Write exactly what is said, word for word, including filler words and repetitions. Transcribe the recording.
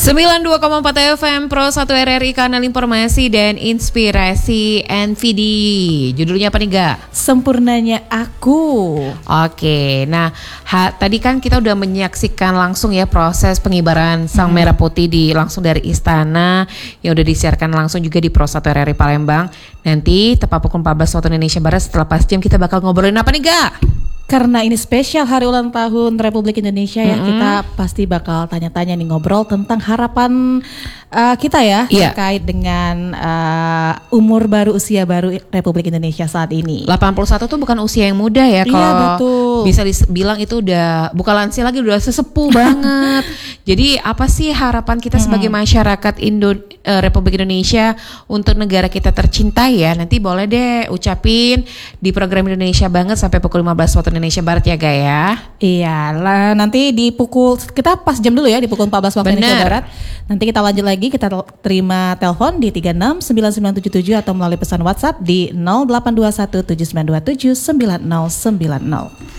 sembilan puluh dua koma empat F M Pro satu R R I, kanal informasi dan inspirasi N V D. Judulnya apa nih, Ga? Sempurnanya Aku. Oke, nah ha, tadi kan kita udah menyaksikan langsung ya proses pengibaran Sang hmm. Merah Putih di langsung dari istana yang udah disiarkan langsung juga di Pro satu R R I Palembang. Nanti tepat pukul empat belas waktu Indonesia Barat setelah pas jam kita bakal ngobrolin apa nih, Ga? Karena ini spesial hari ulang tahun Republik Indonesia ya, mm-hmm. kita pasti bakal tanya-tanya nih, ngobrol tentang harapan uh, kita ya yeah. terkait dengan uh, umur baru, usia baru Republik Indonesia saat ini. delapan puluh satu tuh bukan usia yang muda ya, kalau iya, betul. bisa dibilang itu udah bukan lansia lagi, udah sesepuh banget. Jadi apa sih harapan kita mm-hmm. sebagai masyarakat Indo, uh, Republik Indonesia untuk negara kita tercinta ya? Nanti boleh deh ucapin di program Indonesia Banget sampai pukul lima belas waktu Indonesia Barat ya, Ga ya. Iya lah, nanti di pukul, kita pas jam dulu ya, di pukul empat belas waktu Indonesia Barat. Nanti kita lanjut lagi, kita terima telepon di tiga enam sembilan sembilan tujuh tujuh atau melalui pesan WhatsApp di nol delapan dua satu tujuh sembilan dua tujuh sembilan nol sembilan nol.